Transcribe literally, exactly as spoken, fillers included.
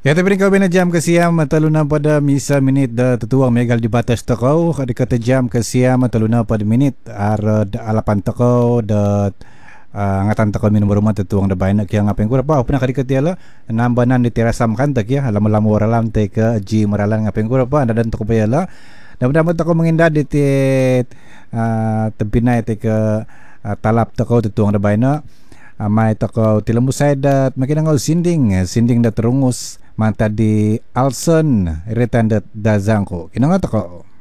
Ya tapi kau bina jam ke siam taluna pada misa minit da tutuang megal di batas takau kada kata jam ke siam taluna pada minit ar da alapan takau da uh, ngatan takau minum rumah tutuang da baina kia ngapen kura pa puna kadi ketiala nambanan di terasam kan tak ya lama-lama oralam te ke ji maralan ngapen kura pa dan takau bayala dan mudah takau mengindah di tit uh, tempinai te ke uh, talap takau tutuang da baina amai takau tilambu saidat makin ngau sinding sinding da terungus manta di Alson retan da dazangko kinanga takau